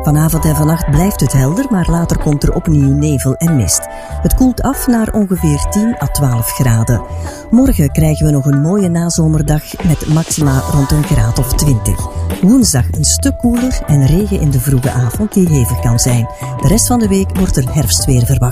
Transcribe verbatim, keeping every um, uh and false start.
Vanavond en vannacht blijft het helder, maar later komt er opnieuw nevel en mist. Het koelt af naar ongeveer tien à twaalf graden. Morgen krijgen we nog een mooie nazomerdag met maxima rond een graad of twintig. Woensdag een stuk koeler en regen in de vroege avond die hevig kan zijn. De rest van de week wordt er herfstweer verwacht.